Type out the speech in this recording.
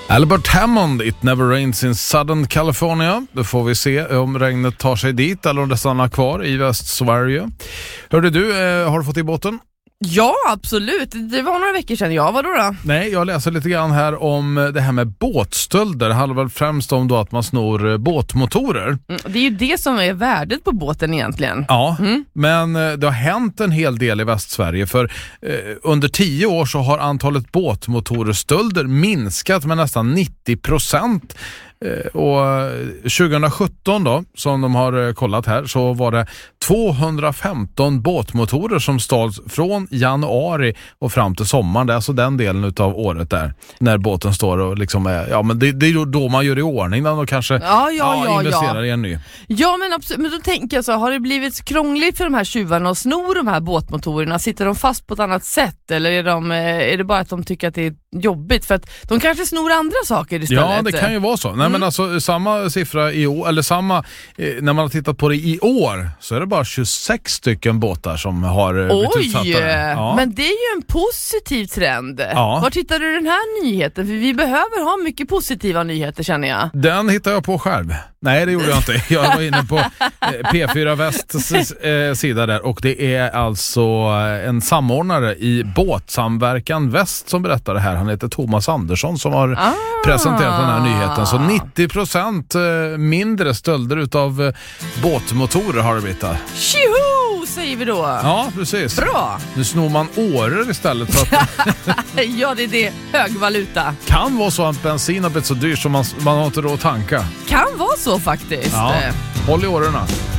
Albert Hammond, It Never Rains in Southern California. Då får vi se om regnet tar sig dit eller om det stannar kvar i Västsverige. Hörde du, har du fått i båten? Ja, absolut. Det var några veckor sedan. Ja, vadå då? Nej, jag läser lite grann här om det här med båtstölder. Det handlar väl främst om då att man snor båtmotorer. Det är ju det som är värdet på båten egentligen. Ja, men det har hänt en hel del i Västsverige. För under 10 år så har antalet båtmotorerstölder minskat med nästan 90%. Och 2017 då, som de har kollat här, så var det 215 båtmotorer som stals från januari och fram till sommaren. Det är alltså den delen av året där, när båten står och liksom är, ja men det är då man gör i ordning den och kanske investerar i en ny. Ja, men absolut. Men då tänker jag så, har det blivit krångligt för de här tjuvarna att sno de här båtmotorerna? Sitter de fast på ett annat sätt? Eller är det bara att de tycker att det är jobbigt? För att de kanske snor andra saker istället. Ja, det kan ju vara så. Nej, men alltså samma siffra i år, eller samma, när man har tittat på det i år, så är det bara 26 stycken båtar som har blivit utsatta. Ja. Men det är ju en positiv trend. Ja. Var tittar du den här nyheten? För vi behöver ha mycket positiva nyheter, känner jag. Den hittar jag på själv. Nej, det gjorde jag inte. Jag var inne på P4 Västs sida där, och det är alltså en samordnare i Båtsamverkan Väst som berättar det här. Han heter Thomas Andersson som har presenterat den här nyheten. Så 90% mindre stölder utav båtmotorer har det blivit där. Tjoho, säger vi då. Ja, precis. Bra. Nu snor man årer istället. För att ja, det är det. Hög valuta. Kan vara så att bensin har blivit så dyr som man har inte råd att tanka. Kan vara så faktiskt. Ja. Håll i årorna.